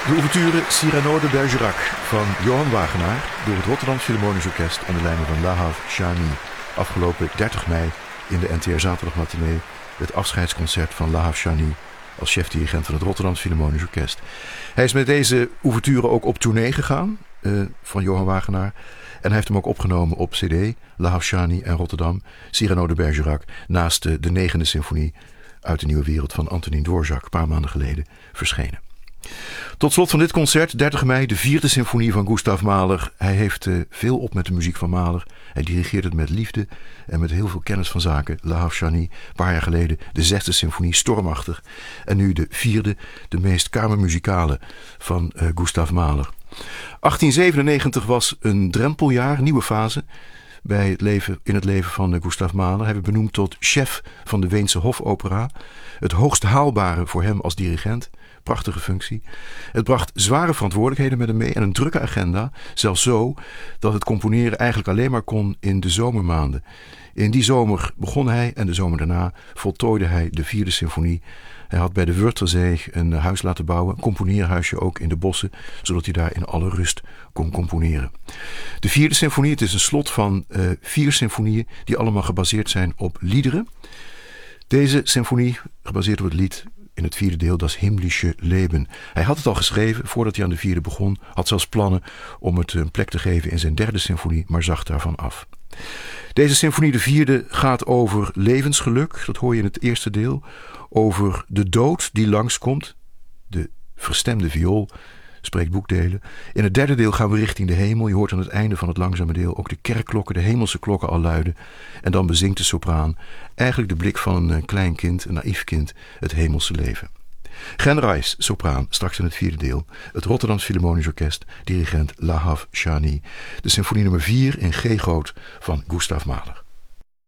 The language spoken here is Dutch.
De ouverture Cyrano de Bergerac van Johan Wagenaar door het Rotterdam Philharmonisch Orkest onder leiding van Lahav Shani. Afgelopen 30 mei in de NTR Zaterdagmatinee het afscheidsconcert van Lahav Shani als chefdirigent van het Rotterdam Philharmonisch Orkest. Hij is met deze ouverture ook op tournee gegaan van Johan Wagenaar. En hij heeft hem ook opgenomen op cd, Lahav Shani en Rotterdam, Cyrano de Bergerac, naast de 9e symfonie uit de Nieuwe Wereld van Antonin Dvorak, een paar maanden geleden verschenen. Tot slot van dit concert, 30 mei, de 4e symfonie van Gustav Mahler. Hij heeft veel op met de muziek van Mahler. Hij dirigeert het met liefde en met heel veel kennis van zaken. Lahav Shani, een paar jaar geleden de 6e symfonie, stormachtig. En nu de 4e, de meest kamermuzikale van Gustav Mahler. 1897 was een drempeljaar, nieuwe fase in het leven van Gustav Mahler. Hij werd benoemd tot chef van de Weense Hofopera. Het hoogst haalbare voor hem als dirigent. Prachtige functie. Het bracht zware verantwoordelijkheden met hem mee en een drukke agenda. Zelfs zo dat het componeren eigenlijk alleen maar kon in de zomermaanden. In die zomer begon hij en de zomer daarna voltooide hij de 4e symfonie. Hij had bij de Wörthersee een huis laten bouwen, een componeerhuisje ook in de bossen, zodat hij daar in alle rust kon componeren. De 4e symfonie, het is een slot van 4 symfonieën die allemaal gebaseerd zijn op liederen. Deze symfonie, gebaseerd op het lied in het 4e deel, Das himmlische Leben. Hij had het al geschreven voordat hij aan de 4e begon, had zelfs plannen om het een plek te geven in zijn 3e symfonie, maar zag daarvan af. Deze symfonie, de 4e, gaat over levensgeluk, dat hoor je in het eerste deel, over de dood die langskomt. De verstemde viool spreekt boekdelen. In het 3e deel gaan we richting de hemel. Je hoort aan het einde van het langzame deel ook de kerkklokken, de hemelse klokken al luiden. En dan bezingt de sopraan eigenlijk de blik van een klein kind, een naïef kind, het hemelse leven. Gen Reis, sopraan, straks in het 4e deel. Het Rotterdams Philharmonisch Orkest, dirigent Lahav Shani. De symfonie nummer 4 in G groot van Gustav Mahler.